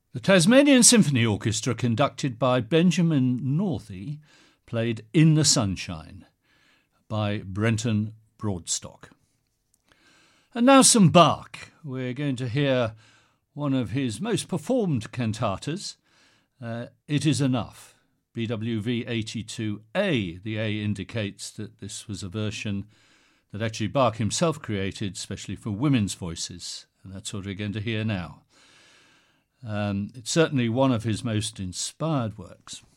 The Tasmanian Symphony Orchestra, conducted by Benjamin Northey, played In the Sunshine by Brenton Broadstock. And now some Bach. We're going to hear one of his most performed cantatas, It Is Enough, BWV 82A. The A indicates that this was a version that actually Bach himself created, especially for women's voices, and that's what we're going to hear now. It's certainly one of his most inspired works.